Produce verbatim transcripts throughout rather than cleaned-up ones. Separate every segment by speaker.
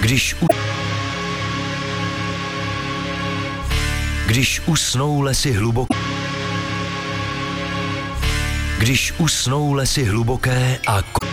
Speaker 1: Když u... Když usnou lesy hluboko... Když usnou lesy hluboké a... Ko...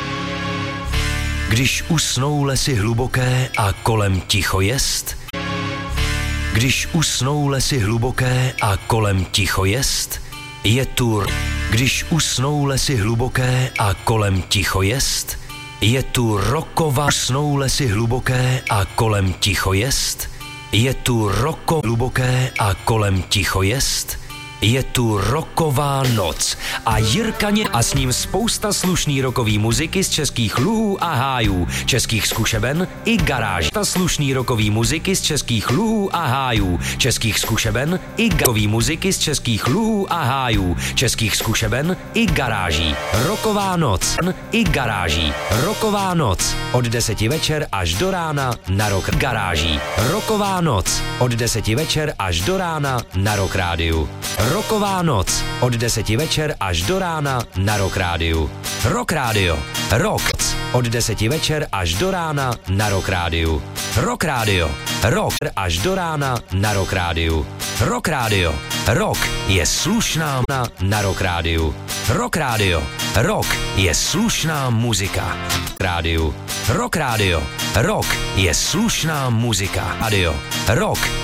Speaker 1: Když usnou lesy hluboké a kolem ticho jest... Když usnou lesy hluboké a kolem ticho jest... Je tu... Když usnou lesy hluboké a kolem ticho jest... Je tu roková... Usnou lesy hluboké a kolem ticho jest... Je tu roko hluboké a kolem ticho jest... Je tu roková noc a Jirkaně a s ním spousta slušný rokový muziky z českých luhů a hájů, českých zkušeben i garáží. Ta slušný rokový muziky z českých luhů a hájů, českých zkušeben i rokový muziky z českých luhů a hájů, českých zkušeben i garáží. Roková noc i garáží. Roková noc od deseti večer až do rána na Rock garáží. Roková noc od deseti večer až do rána na Rock rádiu. Roková noc od deseti večer až do rána na Rock rádiu. Rock rádio. Rock od deseti večer až do rána na Rock rádiu. Rock rádio. Rock až do rána na Rock rádiu. Rock rádio. Rock je slušná na, na Rock rádiu. Rock rádio. Rock je slušná muzika. Rádiu. Rock rádio. Rock je slušná muzika. Radio. Rock